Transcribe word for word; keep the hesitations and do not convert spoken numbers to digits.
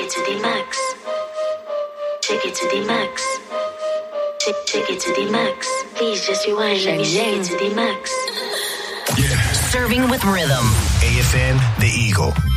it to the max. Take it to the max. Take, take it to the max. Please just rewind. Let me shake it to the max. Yeah. Serving with rhythm. A F N, The Eagle.